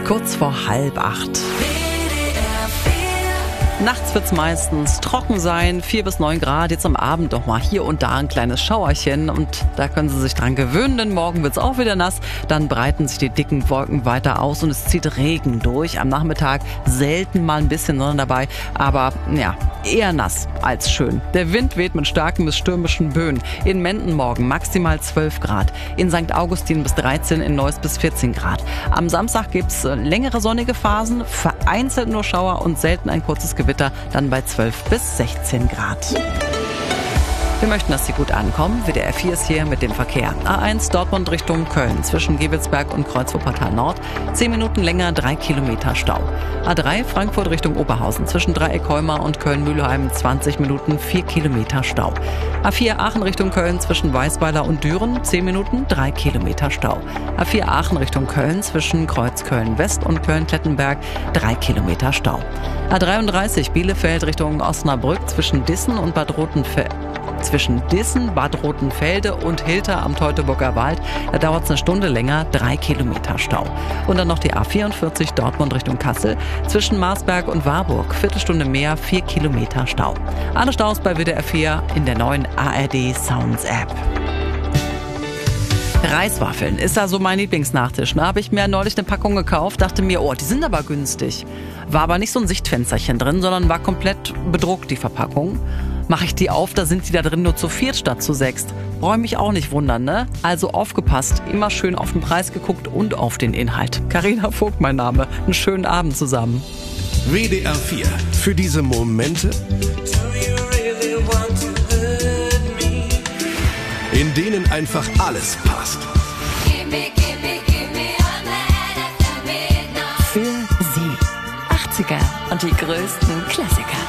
kurz vor 7:30. Nachts wird's meistens trocken sein, 4 bis 9 Grad. Jetzt am Abend doch mal hier und da ein kleines Schauerchen. Und da können Sie sich dran gewöhnen, denn morgen wird's auch wieder nass. Dann breiten sich die dicken Wolken weiter aus und es zieht Regen durch. Am Nachmittag selten mal ein bisschen Sonne dabei, aber ja, eher nass als schön. Der Wind weht mit starken bis stürmischen Böen. In Menden morgen maximal 12 Grad. In St. Augustin bis 13, in Neuss bis 14 Grad. Am Samstag gibt's längere sonnige Phasen, vereinzelt nur Schauer und selten ein kurzes Gewitter, dann bei 12 bis 16 Grad. Wir möchten, dass Sie gut ankommen. WDR 4 ist hier mit dem Verkehr. A1 Dortmund Richtung Köln zwischen Gewelsberg und Kreuzwuppertal Nord. 10 Minuten länger, 3 Kilometer Stau. A3 Frankfurt Richtung Oberhausen zwischen Dreieck-Heumar und Köln-Mühlheim 20 Minuten, 4 Kilometer Stau. A4 Aachen Richtung Köln zwischen Weißweiler und Düren 10 Minuten, 3 Kilometer Stau. A4 Aachen Richtung Köln zwischen Kreuzköln West und Köln-Klettenberg 3 Kilometer Stau. A33 Bielefeld Richtung Osnabrück zwischen Dissen, Bad Rotenfelde und Hilter am Teutoburger Wald. Da dauert es eine Stunde länger, 3 Kilometer Stau. Und dann noch die A44 Dortmund Richtung Kassel zwischen Marsberg und Warburg. Viertelstunde mehr, 4 Kilometer Stau. Alle Staus bei WDR 4 in der neuen ARD Sounds App. Reiswaffeln ist da so mein Lieblingsnachtisch. Da habe ich mir neulich eine Packung gekauft, dachte mir, oh, die sind aber günstig. War aber nicht so ein Sichtfensterchen drin, sondern war komplett bedruckt, die Verpackung. Mache ich die auf, da sind die da drin nur zu 4 statt zu 6. Brauche mich auch nicht wundern, ne? Also aufgepasst, immer schön auf den Preis geguckt und auf den Inhalt. Carina Vogt mein Name. Einen schönen Abend zusammen. WDR 4. Für diese Momente, in denen einfach alles passt. Für Sie. 80er und die größten Klassiker.